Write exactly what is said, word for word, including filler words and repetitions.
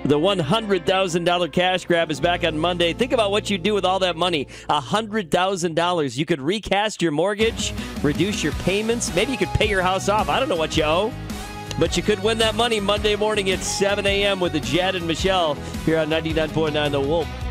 The one hundred thousand dollars cash grab is back on Monday. Think about what you'd do with all that money. one hundred thousand dollars. You could recast your mortgage, reduce your payments. Maybe you could pay your house off. I don't know what you owe. But you could win that money Monday morning at seven a.m. with the Jad and Michelle here on ninety-nine point nine The Wolf.